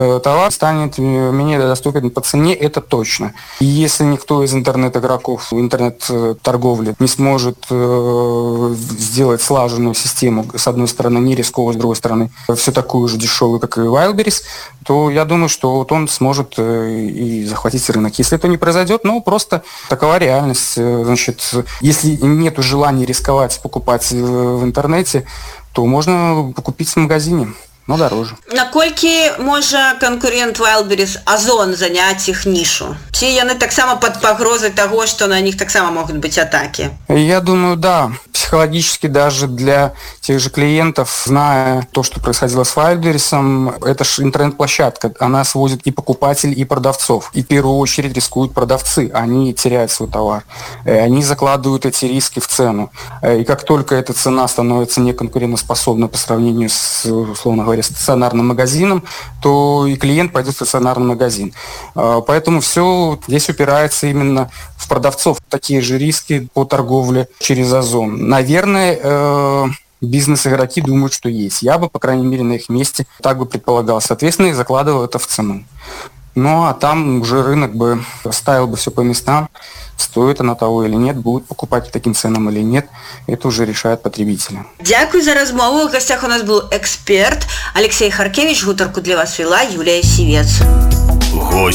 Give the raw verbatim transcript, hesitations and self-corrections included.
товар станет менее доступен по цене, это точно. И если никто из интернет-игроков, интернет-торговли не сможет э, сделать слаженную систему, с одной стороны не рисковую, с другой стороны все такую же дешевую, как и Wildberries, то я думаю, что вот он сможет э, и захватить рынок. Если это не произойдет, ну просто такова реальность. Значит, если нет желания рисковать, покупать в интернете, то можно купить в магазине. Но дороже. Наколькі можа канкурент Wildberries Озон заняць іх нішу? Ці яны таксама пад пагрозай таго, што на них таксама могут быть атаки? Я думаю, да. Психологически даже для тех же клиентов, зная то, что происходило с Wildberries, это же интернет-площадка. Она свозит и покупателей, и продавцов. И в первую очередь рискуют продавцы. Они теряют свой товар. Они закладывают эти риски в цену. И как только эта цена становится неконкурентоспособной по сравнению с, условно говоря, стационарным магазином, то и клиент пойдет в стационарный магазин. Поэтому все здесь упирается именно в продавцов. Такие же риски по торговле через Озон. Наверное, бизнес-игроки думают, что есть. Я бы, по крайней мере, на их месте так бы предполагал. Соответственно, и закладывал это в цену. Ну, а там уже рынок бы ставил бы все по местам, стоит она того или нет, будут покупать по таким ценам или нет, это уже решают потребители. Дякую за размову. В гостях у нас был эксперт Алексей Харкевич. Гутарку для вас вела Юлия Сивец.